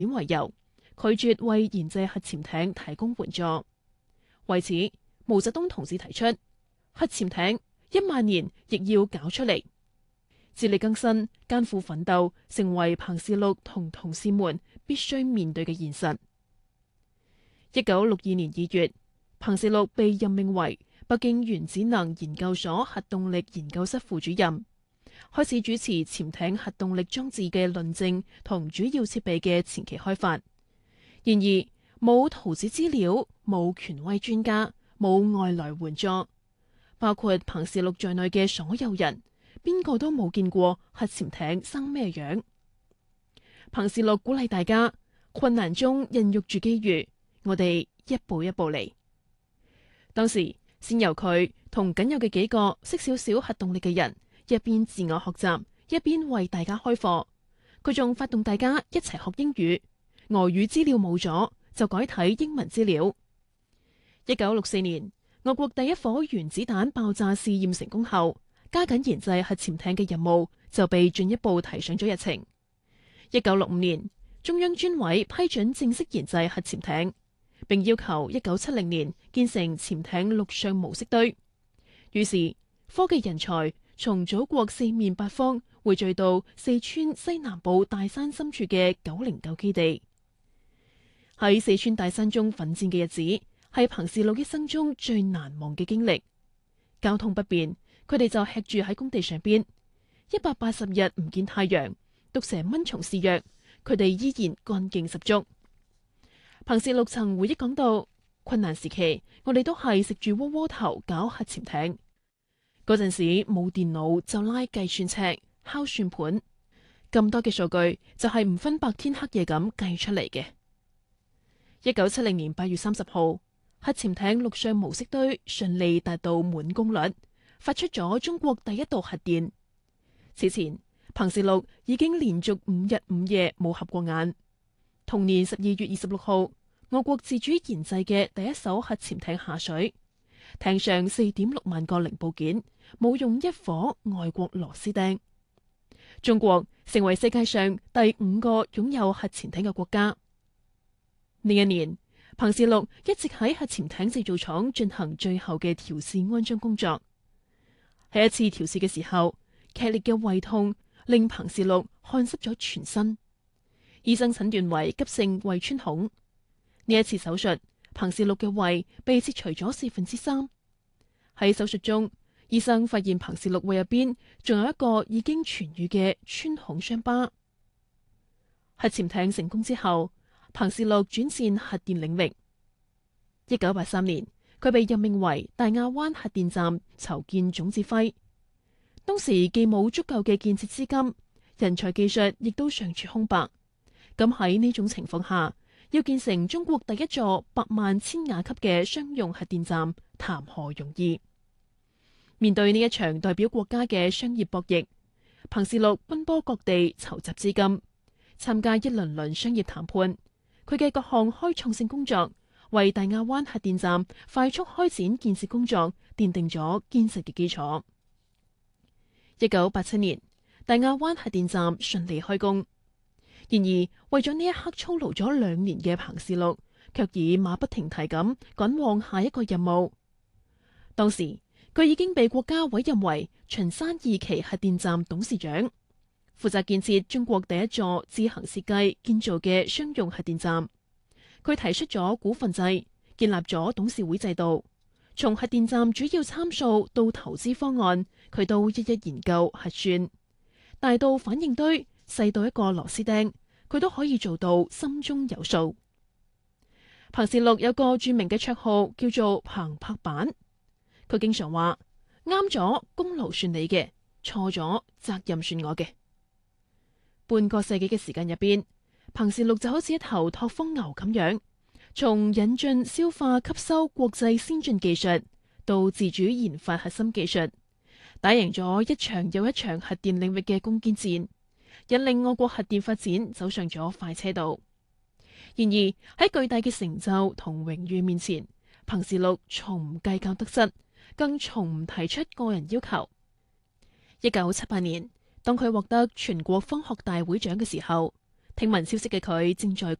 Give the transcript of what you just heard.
點為由，拒絕為研製核潛艇提供援助。為此，毛澤東同志提出，核潛艇10000年亦要搞出嚟。自力更生、艱苦奮鬥，成為彭士祿同同事們必須面對嘅現實。1962年2月，彭士祿被任命為北京原子能研究所核動力研究室副主任，開始主持潛艇核動力裝置嘅論證同主要設備嘅前期開發。然而，冇圖紙資料，冇權威專家，冇外來援助，包括彭士祿在內嘅所有人，邊個都冇見過核潛艇生咩樣。彭士祿鼓勵大家，困難中孕育住機遇，我哋一步一步嚟。當時先由佢同僅有嘅幾個識少少核動力嘅人，一邊自我學習，一邊為大家開課。佢仲發動大家一齊學英語，俄語資料冇咗就改睇英文資料。1964年，俄國第一顆原子彈爆炸試驗成功後，加緊研製核潛艇嘅任務就被進一步提上咗日程。1965年，中央專委批准正式研製核潛艇，並要求1970年建成潛艇陸上模式堆。於是，科技人才從祖國四面八方匯聚到四川西南部大山深處嘅909基地。喺四川大山中奮戰嘅日子，係彭士祿一生中最難忘嘅經歷。交通不便，佢哋就吃住喺工地上邊，180日唔見太陽，毒蛇蚊蟲肆虐，佢哋依然幹勁十足。彭士祿曾回憶講到，困難時期我哋都係食住窩窩頭搞核潛艇。嗰陣時冇電腦就拉計算尺、敲算盤，咁多嘅數據就係唔分白天黑夜咁計出嚟嘅。1970年8月30號，核潛艇陸上模式堆順利達到滿功率，發出咗中國第一道核電。此前，彭士祿已經連續5日5夜冇合過眼。同年12月26號，俄國自主研製嘅第一艘核潛艇下水，艇上4.6萬個零部件，冇用一顆外國螺絲釘。中國成為世界上第5個擁有核潛艇嘅國家。呢一年，彭士祿一直喺核潛艇製造廠進行最後嘅調試安裝工作。喺一次調試嘅時候，劇烈嘅胃痛令彭士祿汗濕咗全身，醫生診斷為急性胃穿孔。呢一次手術，彭士祿嘅胃被切除咗3/4。喺手術中，醫生發現彭士祿胃入邊仲有一個已經痊愈嘅穿孔傷疤。核潛艇成功之後，彭士祿轉戰核電領域。1983年，佢被任命為大亞灣核電站籌建總指揮。當時既冇足夠嘅建設資金，人才技術亦都尚處空白。咁喺呢種情況下，要建成中國第一座100萬千瓦級嘅商用核電站，談何容易？面對呢一場代表國家嘅商業博弈，彭士祿奔波各地籌集資金，參加一輪輪商業談判。佢嘅各項開創性工作，為大亞灣核電站快速開展建設工作奠定咗堅實嘅基礎。1987年，大亞灣核電站順利開工。然而，為咗呢一刻操勞咗2年嘅彭士祿，卻已馬不停蹄咁趕往下一個任務。當時，佢已經被國家委任為秦山2期核電站董事長，負責建設中國第一座自行設計建造嘅商用核電站。佢提出咗股份制，建立咗董事會制度，從核電站主要參數到投資方案，佢都一一研究核算。大到反應堆，細到一個螺絲釘，佢都可以做到心中有數。彭士祿有個著名嘅綽號叫做彭拍板，佢經常話：啱咗功勞算你嘅，錯咗責任算我嘅。半個世紀嘅時間入邊，彭士祿就好似一頭拓荒牛咁樣，從引進、消化、吸收國際先進技術，到自主研發核心技術，打贏咗一場又一場核電領域嘅攻堅戰，引領我國核電發展走上咗快車道。然而喺巨大嘅成就同榮譽面前，彭士祿從唔計較得失，更從唔提出個人要求。1978年，當佢獲得全國科學大會獎嘅時候， 聽聞消息嘅佢正在